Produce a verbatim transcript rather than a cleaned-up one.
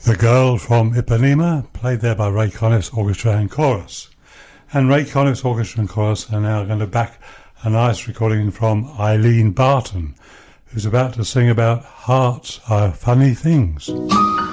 The Girl from Ipanema, played there by Ray Conniff's Orchestra and Chorus. And Ray Conniff's Orchestra and Chorus are now going to back a nice recording from Eileen Barton, who's about to sing about hearts are funny things.